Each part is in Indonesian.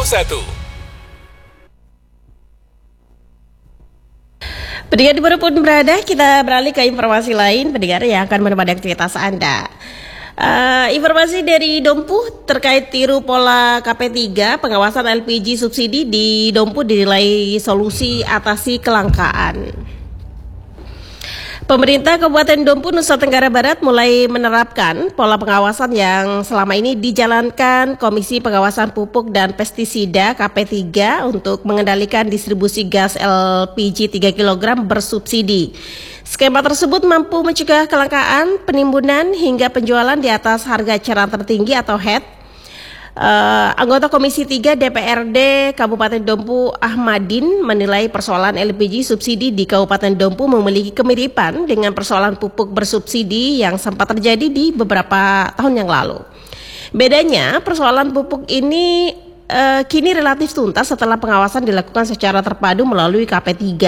Pendengar dimanapun berada, kita beralih ke informasi lain pendengar yang akan menemani aktivitas Anda. Informasi dari Dompu terkait tiru pola KP3 pengawasan LPG subsidi di Dompu dinilai solusi atasi kelangkaan. Pemerintah Kabupaten Dompu, Nusa Tenggara Barat mulai menerapkan pola pengawasan yang selama ini dijalankan Komisi Pengawasan Pupuk dan Pestisida KP3 untuk mengendalikan distribusi gas LPG 3 kg bersubsidi. Skema tersebut mampu mencegah kelangkaan, penimbunan hingga penjualan di atas harga eceran tertinggi atau HET. Anggota Komisi 3 DPRD Kabupaten Dompu Ahmadin menilai persoalan LPG subsidi di Kabupaten Dompu memiliki kemiripan dengan persoalan pupuk bersubsidi yang sempat terjadi di beberapa tahun yang lalu. Bedanya, persoalan pupuk ini kini relatif tuntas setelah pengawasan dilakukan secara terpadu melalui KP3.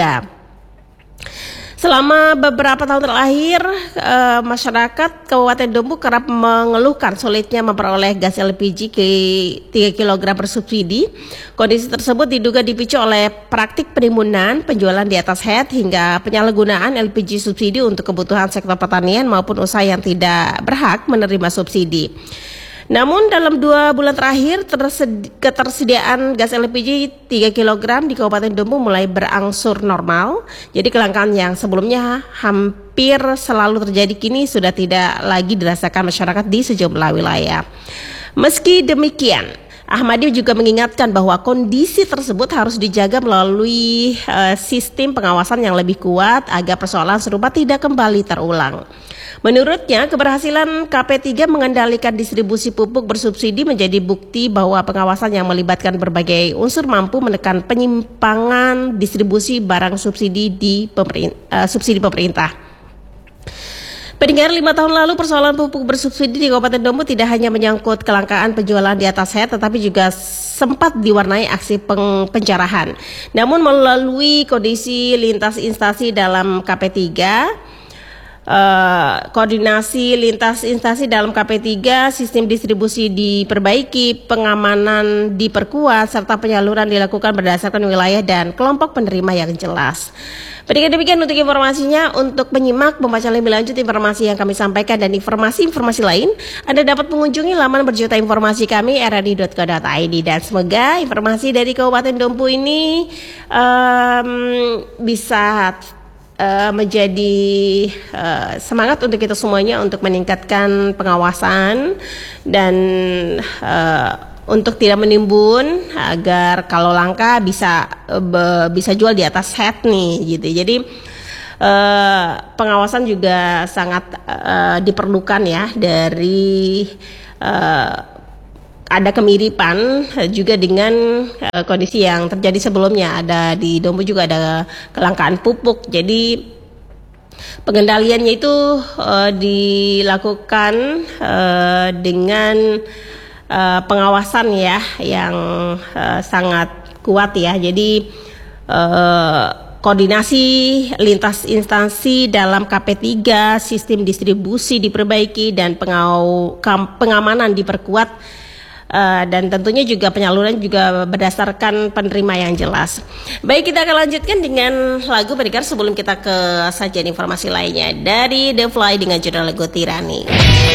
Selama beberapa tahun terakhir, masyarakat Kabupaten Dompu kerap mengeluhkan sulitnya memperoleh gas LPG 3 kg bersubsidi. Kondisi tersebut diduga dipicu oleh praktik penimbunan, penjualan di atas HET, hingga penyalahgunaan LPG subsidi untuk kebutuhan sektor pertanian maupun usaha yang tidak berhak menerima subsidi. Namun dalam 2 bulan terakhir ketersediaan gas LPG 3 kg di Kabupaten Dompu mulai berangsur normal. Jadi kelangkaan yang sebelumnya hampir selalu terjadi kini sudah tidak lagi dirasakan masyarakat di sejumlah wilayah. Meski demikian, Ahmadi juga mengingatkan bahwa kondisi tersebut harus dijaga melalui sistem pengawasan yang lebih kuat agar persoalan serupa tidak kembali terulang. Menurutnya, keberhasilan KP3 mengendalikan distribusi pupuk bersubsidi menjadi bukti bahwa pengawasan yang melibatkan berbagai unsur mampu menekan penyimpangan distribusi barang subsidi subsidi pemerintah. Pendengar, 5 tahun lalu persoalan pupuk bersubsidi di Kabupaten Dompu tidak hanya menyangkut kelangkaan penjualan di atas HET, tetapi juga sempat diwarnai aksi pencerahan. Namun melalui kondisi lintas instansi dalam KP3, koordinasi lintas instansi dalam KP3, sistem distribusi diperbaiki, pengamanan diperkuat, serta penyaluran dilakukan berdasarkan wilayah dan kelompok penerima yang jelas. Demikian untuk informasinya. Untuk menyimak, membaca lebih lanjut informasi yang kami sampaikan dan informasi-informasi lain, Anda dapat mengunjungi laman berjuta informasi kami rri.co.id. Dan semoga informasi dari Kabupaten Dompu ini bisa menjadi semangat untuk kita semuanya untuk meningkatkan pengawasan dan untuk tidak menimbun, agar kalau langka bisa jual di atas HET nih gitu. Jadi pengawasan juga sangat diperlukan ya, dari ada kemiripan juga dengan kondisi yang terjadi sebelumnya. Ada di Dompu juga ada kelangkaan pupuk. Jadi pengendaliannya itu dilakukan dengan pengawasan ya yang sangat kuat ya. Jadi koordinasi lintas instansi dalam KP3, sistem distribusi diperbaiki dan pengamanan diperkuat. Dan tentunya juga penyaluran juga berdasarkan penerima yang jelas. Baik, kita akan lanjutkan dengan lagu pendengar sebelum kita ke sajian informasi lainnya dari The Fly dengan judul lagu Tirani.